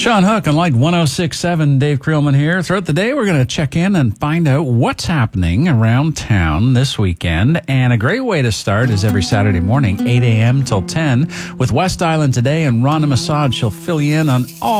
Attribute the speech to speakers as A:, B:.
A: Sean Hook on Light 106.7, Dave Creelman here. Throughout the day, we're going to check in and find out what's happening around town this weekend. And a great way to start is every Saturday morning, 8 a.m. till 10, with West Island Today and Rhonda Massad. She'll fill you in on all